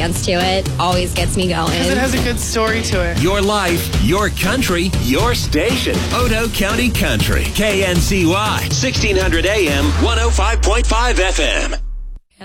dance to it. Always gets me going. Because it has a good story to it. Your life, your country, your station. Otoe County Country. KNCY. 1600 AM, 105.5 FM.